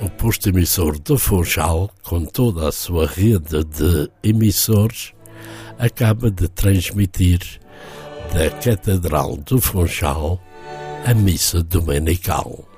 O posto emissor do Funchal, com toda a sua rede de emissores, acaba de transmitir da Catedral do Funchal a missa dominical.